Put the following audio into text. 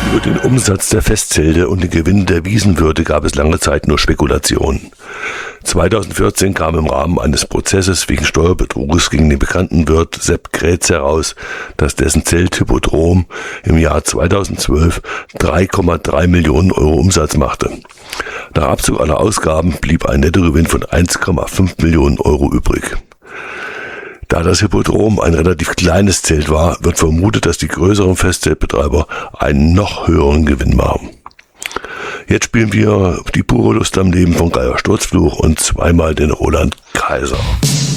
Über den Umsatz der Festzelte und den Gewinn der Wiesenwirte gab es lange Zeit nur Spekulationen. 2014 kam im Rahmen eines Prozesses wegen Steuerbetruges gegen den bekannten Wirt Sepp Krätz heraus, dass dessen Zelt Hippodrom im Jahr 2012 3,3 Millionen Euro Umsatz machte. Nach Abzug aller Ausgaben blieb ein Nettogewinn von 1,5 Millionen Euro übrig. Da das Hippodrom ein relativ kleines Zelt war, wird vermutet, dass die größeren Festzeltbetreiber einen noch höheren Gewinn machen. Jetzt spielen wir die pure Lust am Leben von Geier Sturzfluch und zweimal den Roland Kaiser.